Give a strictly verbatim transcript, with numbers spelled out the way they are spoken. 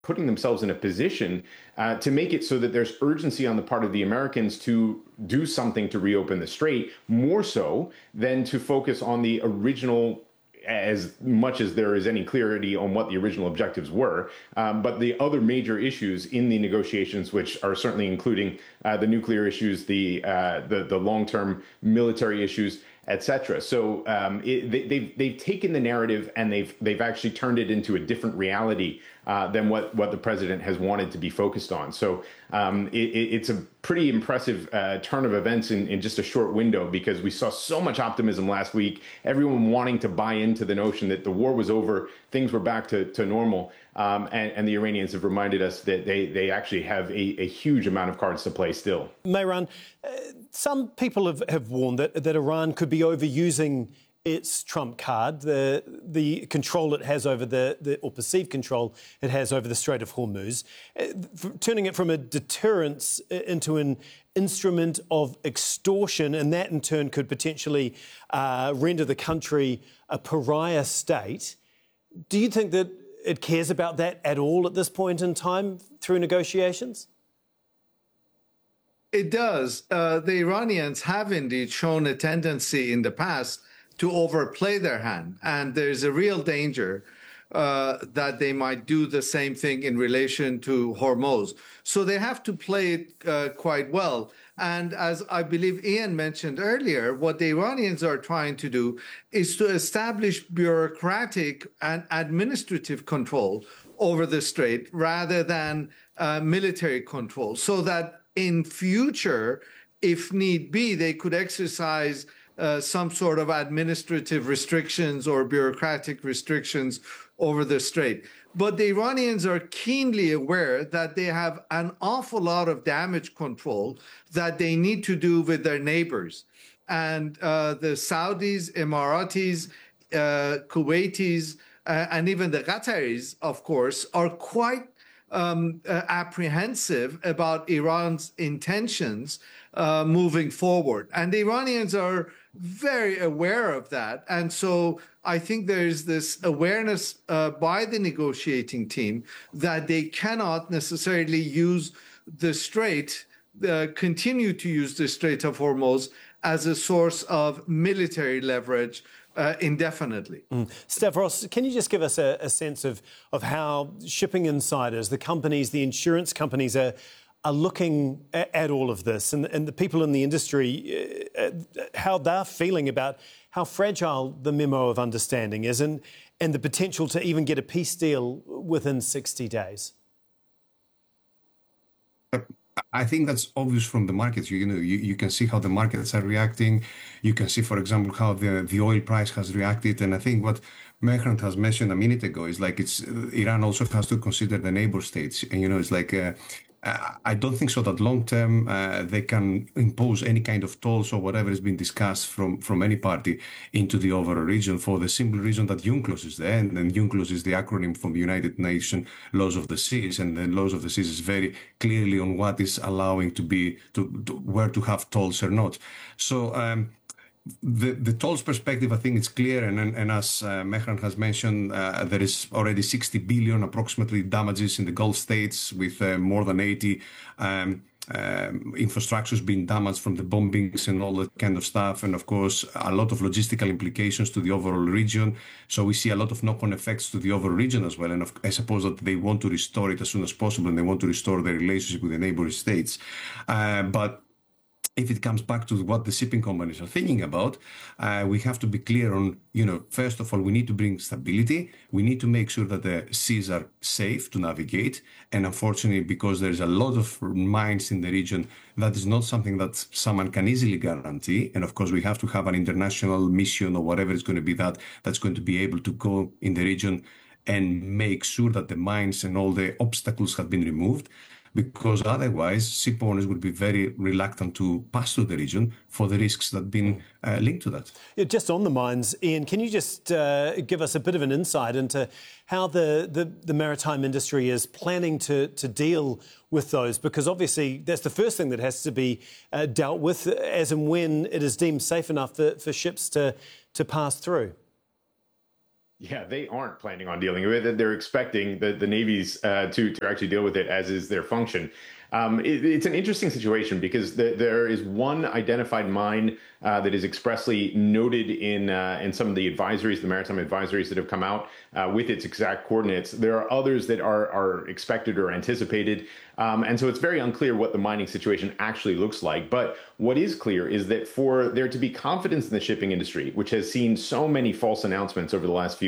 putting themselves in a position uh, to make it so that there's urgency on the part of the Americans to do something to reopen the strait, more so than to focus on the original, as much as there is any clarity on what the original objectives were, um, but the other major issues in the negotiations, which are certainly including uh, the nuclear issues, the uh, the, the long-term military issues, et cetera. So um, it, they, they've they've taken the narrative and they've they've actually turned it into a different reality uh, than what what the president has wanted to be focused on. So um, it, it's a pretty impressive uh, turn of events in, in just a short window, because we saw so much optimism last week, everyone wanting to buy into the notion that the war was over, things were back to, to normal. Um, and, and the Iranians have reminded us that they, they actually have a, a huge amount of cards to play still. Mehran, uh, some people have, have warned that, that Iran could be overusing its trump card, the the control it has over the, the, or perceived control it has over the Strait of Hormuz, uh, turning it from a deterrence into an instrument of extortion, and that in turn could potentially uh, render the country a pariah state. Do you think that it cares about that at all at this point in time through negotiations? It does. Uh, the Iranians have indeed shown a tendency in the past to overplay their hand. And there's a real danger uh, that they might do the same thing in relation to Hormuz. So they have to play it uh, quite well. And as I believe Ian mentioned earlier, what the Iranians are trying to do is to establish bureaucratic and administrative control over the strait rather than uh, military control, so that in future, if need be, they could exercise Uh, some sort of administrative restrictions or bureaucratic restrictions over the strait. But the Iranians are keenly aware that they have an awful lot of damage control that they need to do with their neighbors. And uh, the Saudis, Emiratis, uh, Kuwaitis, uh, and even the Qataris, of course, are quite um, uh, apprehensive about Iran's intentions uh, moving forward. And the Iranians are very aware of that. And so I think there's this awareness uh, by the negotiating team that they cannot necessarily use the strait, uh, continue to use the Strait of Hormuz as a source of military leverage uh, indefinitely. Mm. Stavros, can you just give us a, a sense of, of how shipping insiders, the companies, the insurance companies are are looking at, at all of this, and, and the people in the industry, uh, how they're feeling about how fragile the memo of understanding is, and, and the potential to even get a peace deal within sixty days? I think that's obvious from the markets. You, you know, you, you can see how the markets are reacting. You can see, for example, how the, the oil price has reacted. And I think what Mehran has mentioned a minute ago is like it's uh, Iran also has to consider the neighbor states. And, you know, it's like... Uh, Uh, I don't think so that long term uh, they can impose any kind of tolls or whatever has been discussed from, from any party into the overall region, for the simple reason that UNCLOS is there, and, and UNCLOS is the acronym from the United Nations Laws of the Seas, and the Laws of the Seas is very clearly on what is allowing to be to, to where to have tolls or not. So. Um, The, the tolls perspective, I think it's clear, and, and, and as uh, Mehran has mentioned, uh, there is already sixty billion approximately damages in the Gulf states, with uh, more than eighty um, um, infrastructures being damaged from the bombings and all that kind of stuff, and of course a lot of logistical implications to the overall region. So we see a lot of knock-on effects to the overall region as well, and of, I suppose that they want to restore it as soon as possible, and they want to restore their relationship with the neighboring states. Uh, but if it comes back to what the shipping companies are thinking about, uh, we have to be clear on, you know, first of all, we need to bring stability. We need to make sure that the seas are safe to navigate. And unfortunately, because there's a lot of mines in the region, that is not something that someone can easily guarantee. And of course, we have to have an international mission or whatever is going to be that, that's going to be able to go in the region and make sure that the mines and all the obstacles have been removed. Because otherwise, ship owners would be very reluctant to pass through the region for the risks that have been uh, linked to that. Yeah, just on the mines, Ian, can you just uh, give us a bit of an insight into how the, the, the maritime industry is planning to, to deal with those? Because obviously that's the first thing that has to be uh, dealt with as and when it is deemed safe enough for, for ships to, to pass through. Yeah, they aren't planning on dealing with it. They're expecting the, the navies uh, to, to actually deal with it, as is their function. Um, it, it's an interesting situation because the, there is one identified mine uh, that is expressly noted in uh, in some of the advisories, the maritime advisories that have come out uh, with its exact coordinates. There are others that are, are expected or anticipated. Um, and so it's very unclear what the mining situation actually looks like. But what is clear is that for there to be confidence in the shipping industry, which has seen so many false announcements over the last few